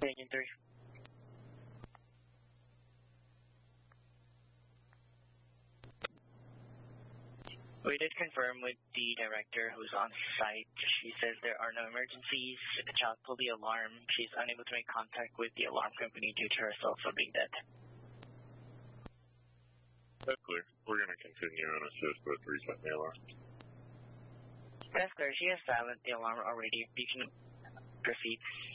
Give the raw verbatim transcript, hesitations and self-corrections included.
Union three. We did confirm with the director who's on site. She says there are no emergencies. The child pulled the alarm. She's unable to make contact with the alarm company due to her cell phone being dead. That's clear. We're going to continue and assist with resetting the alarm. That's clear. She has silenced the alarm already. You can proceed.